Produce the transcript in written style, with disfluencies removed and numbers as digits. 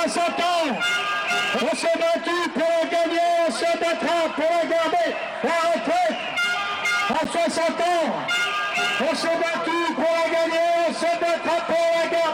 60 ans. On s'est battu pour la gagner, on se battra pour la garder. La retraite à 60 ans. On s'est battu pour la gagner, on se battra